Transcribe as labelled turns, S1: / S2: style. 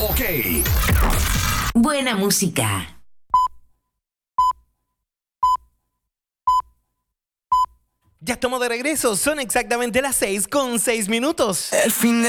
S1: Ok.
S2: Buena música.
S3: Ya estamos de regreso, son exactamente las 6:06.
S4: El fin de